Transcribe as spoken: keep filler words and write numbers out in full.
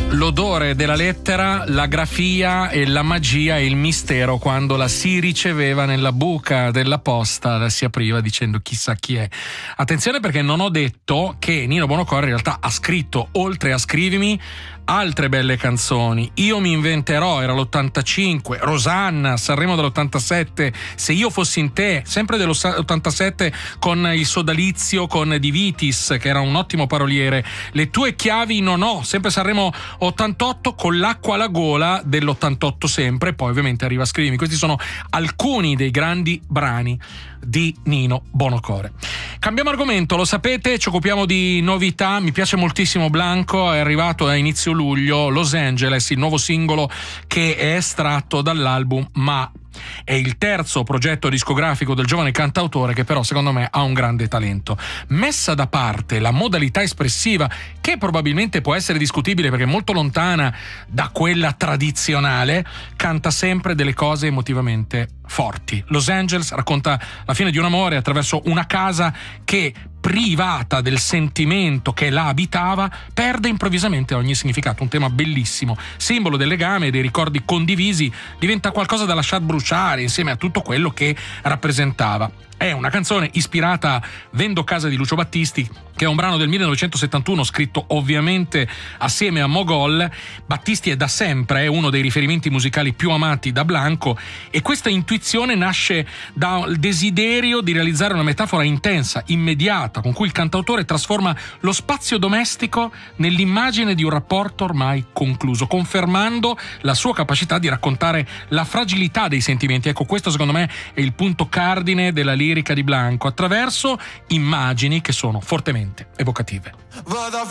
L'odore della lettera, la grafia e la magia e il mistero quando la si riceveva nella buca della posta, la si apriva dicendo chissà chi è. Attenzione, perché non ho detto che Nino Buonocore in realtà ha scritto, oltre a Scrivimi, altre belle canzoni. Io mi inventerò, era l'ottantacinque, Rosanna, Sanremo dell'ottantasette, Se io fossi in te, sempre dell'ottantasette, con il sodalizio con Di Vitis, che era un ottimo paroliere. Le tue chiavi non ho, sempre Sanremo ottantotto, con l'acqua alla gola dell'ottantotto sempre, poi ovviamente arriva Scrivimi. Questi sono alcuni dei grandi brani di Nino Buonocore. Cambiamo argomento, lo sapete, ci occupiamo di novità. Mi piace moltissimo Blanco, è arrivato a inizio luglio Los Angeles, il nuovo singolo che è estratto dall'album Ma. È il terzo progetto discografico del giovane cantautore, che però secondo me ha un grande talento. Messa da parte la modalità espressiva, che probabilmente può essere discutibile perché è molto lontana da quella tradizionale, canta sempre delle cose emotivamente forti. Los Angeles racconta la fine di un amore attraverso una casa che, privata del sentimento che la abitava, perde improvvisamente ogni significato. Un tema bellissimo, simbolo del legame e dei ricordi condivisi, diventa qualcosa da lasciar bruciare insieme a tutto quello che rappresentava. È una canzone ispirata a Vendo casa di Lucio Battisti, che è un brano del millenovecentosettantuno scritto ovviamente assieme a Mogol. Battisti è da sempre è uno dei riferimenti musicali più amati da Blanco, e questa intuizione nasce dal desiderio di realizzare una metafora intensa, immediata, con cui il cantautore trasforma lo spazio domestico nell'immagine di un rapporto ormai concluso, confermando la sua capacità di raccontare la fragilità dei sentimenti. Ecco, questo secondo me è il punto cardine della lirica di Blanco, attraverso immagini che sono fortemente evocative.